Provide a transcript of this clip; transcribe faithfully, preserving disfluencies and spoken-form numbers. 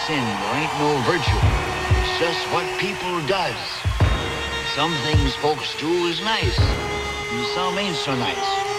sin, there ain't no virtue. It's just what people does. Some things folks do is nice, and some ain't so nice.